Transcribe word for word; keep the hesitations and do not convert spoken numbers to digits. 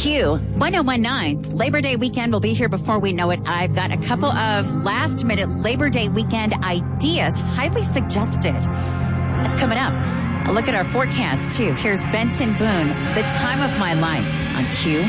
Q one oh one nine. Labor Day weekend will be here before we know it. I've got a couple of last minute Labor Day weekend ideas highly suggested. That's coming up. A look at our forecast, too. Here's Benson Boone, The Time of My Life on Q